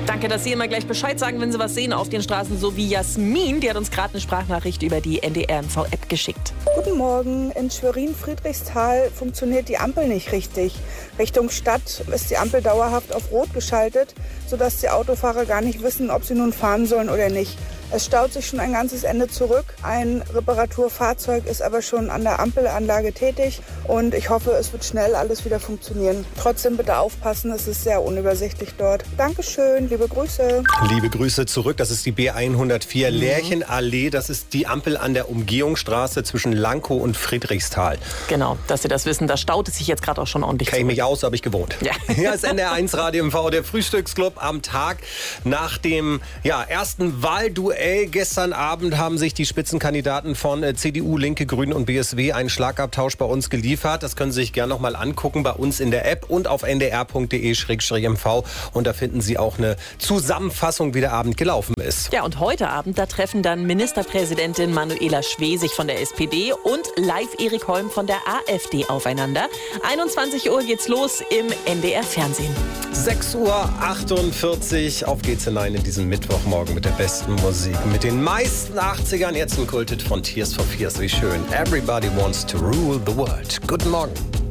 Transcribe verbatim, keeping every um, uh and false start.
Danke, dass Sie immer gleich Bescheid sagen, wenn Sie was sehen auf den Straßen, so wie Jasmin. Die hat uns gerade eine Sprachnachricht über die N D R M V-App geschickt. Guten Morgen. In Schwerin-Friedrichsthal funktioniert die Ampel nicht richtig. Richtung Stadt ist die Ampel dauerhaft auf Rot geschaltet, sodass die Autofahrer gar nicht wissen, ob sie nun fahren sollen oder nicht. Es staut sich schon ein ganzes Ende zurück. Ein Reparaturfahrzeug ist aber schon an der Ampelanlage tätig und ich hoffe, es wird schnell alles wieder funktionieren. Trotzdem bitte aufpassen, es ist sehr unübersichtlich dort. Dankeschön, liebe Grüße. Liebe Grüße zurück, das ist die B hundertvier mhm. Lärchenallee. Das ist die Ampel an der Umgehungsstraße zwischen Lankow und Friedrichsthal. Genau, dass Sie das wissen, da staut es sich jetzt gerade auch schon ordentlich. Kenn ich mich aus, habe ich gewohnt. Ja. Hier ist N D R eins Radio M V, der Frühstücksclub am Tag nach dem ja, ersten Wahlduell. Gestern Abend haben sich die Spitzenkandidaten von C D U, Linke, Grünen und B S W einen Schlagabtausch bei uns geliefert. Das können Sie sich gerne noch mal angucken bei uns in der App und auf n d r punkt d e slash m v. Und da finden Sie auch eine Zusammenfassung, wie der Abend gelaufen ist. Ja, und heute Abend, da treffen dann Ministerpräsidentin Manuela Schwesig von der S P D und live Erik Holm von der A f D aufeinander. einundzwanzig Uhr geht's los im N D R-Fernsehen. sechs Uhr achtundvierzig, auf geht's hinein in diesen Mittwochmorgen mit der besten Musik. Mit den meisten achtzigern, jetzt ein Kulthit von Tears for Fears. Wie schön. Everybody wants to rule the world. Guten Morgen.